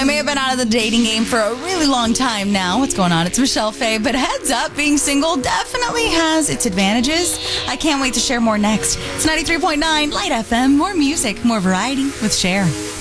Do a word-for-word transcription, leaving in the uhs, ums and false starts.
I may have been out of the dating game for a really long time now. What's going on? It's Michelle Faye. But heads up, being single definitely has its advantages. I can't wait to share more next. It's ninety-three point nine Light F M. More music, more variety with Cher.